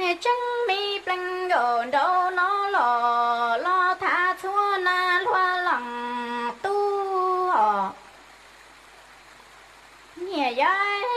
chân mi planh gồ đâu nó lo tha chúa na loa lòng tu nhẹ dai